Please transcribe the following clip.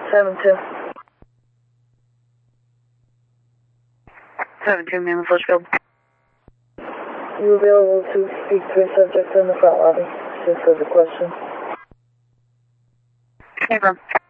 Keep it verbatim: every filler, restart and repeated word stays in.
seven two. seven two, Mammoth Litchfield. You available to speak to a subject in the front lobby? Just as a question. Hey, bro.